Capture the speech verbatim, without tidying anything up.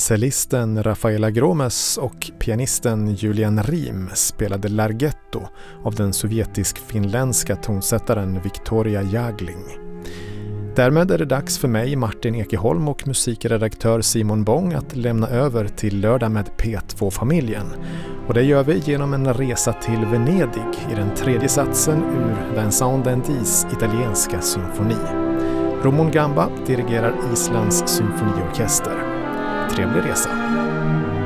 Cellisten Rafaela Gromes och pianisten Julian Rim spelade Larghetto av den sovjetisk-finländska tonsättaren Victoria Jagling. Därmed är det dags för mig, Martin Ekeholm och musikredaktör Simon Bong att lämna över till Lördag med P två-familjen. Och det gör vi genom en resa till Venedig i den tredje satsen ur Vincent d'Indys italienska symfoni. Ramon Gamba dirigerar Islands symfoniorkester. Trevlig resa!